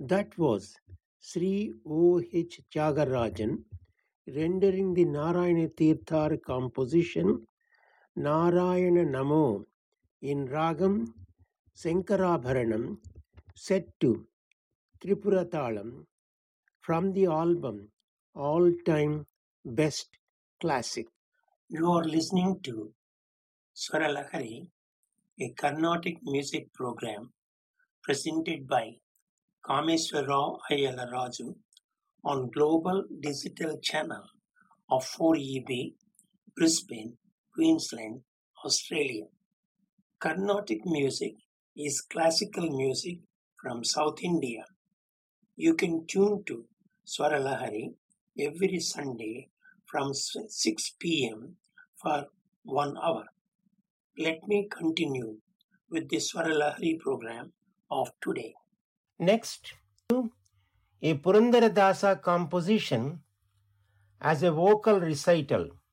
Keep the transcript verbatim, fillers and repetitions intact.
That was Sri O H Tyagarajan rendering the Narayana Tirthar composition Narayana Namo in Ragam Sankarabharanam set to Tripura Talam from the album All Time Best Classic. You are listening to Swaralahari, a Carnatic music program presented by Kameswara Ayala Raju on Global Digital Channel of four E B, Brisbane, Queensland, Australia. Carnatic music is classical music from South India. You can tune to Swaralahari every Sunday from six p.m. for one hour. Let me continue with the Swaralahari program of today. Next, a Purandaradasa composition as a vocal recital.